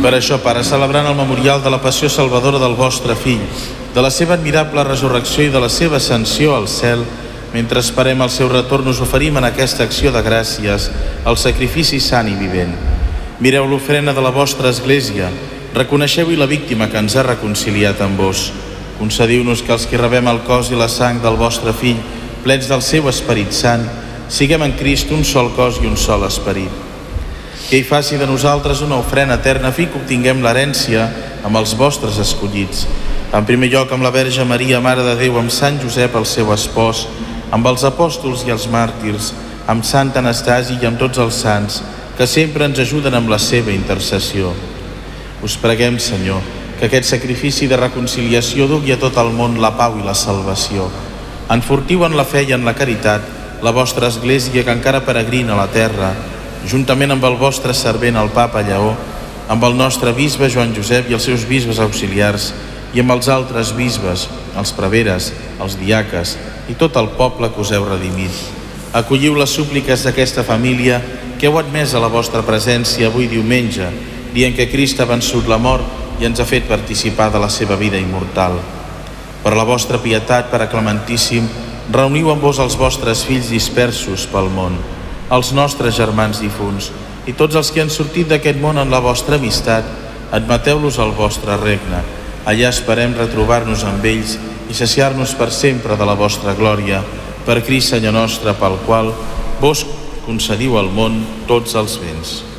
Per això, Pare, celebrant el memorial de la passió salvadora del vostre Fill, de la seva admirable resurrecció i de la seva ascensió al cel, mentre esperem el seu retorn, us oferim en aquesta acció de gràcies el sacrifici sant i vivent. Mireu l'ofrena de la vostra Església, reconeixeu-hi la víctima que ens ha reconciliat amb vos. Concediu-nos que els que rebem el cos i la sang del vostre Fill, plens del seu Esperit Sant, siguem en Crist un sol cos i un sol esperit. Que hi faci de nosaltres una ofrena eterna, fi que obtinguem l'herència amb els vostres escollits. En primer lloc amb la Verge Maria, Mare de Déu, amb Sant Josep, el seu espòs, amb els apòstols i els màrtirs, amb Sant Anastasi i amb tots els sants, que sempre ens ajuden amb la seva intercessió. Us preguem, Senyor, que aquest sacrifici de reconciliació dugui a tot el món la pau i la salvació. Enfortiu en la fe i en la caritat la vostra Església que encara peregrina a la terra, juntament amb el vostre servent, el Papa Lleó, amb el nostre bisbe Joan Josep i els seus bisbes auxiliars, i amb els altres bisbes, els preveres, els diaques i tot el poble que us heu redimit. Acolliu les súpliques d'aquesta família que heu admès a la vostra presència avui diumenge, dient que Crist ha vençut la mort i ens ha fet participar de la seva vida immortal. Per la vostra pietat, Pare Clementíssim, reuniu amb vos els vostres fills dispersos pel món, els nostres germans difunts i tots els que han sortit d'aquest món en la vostra amistat, admeteu-los al vostre regne. Allà esperem retrobar-nos amb ells i saciar-nos per sempre de la vostra glòria, per Crist Senyor nostre, pel qual vos concediu al món tots els béns.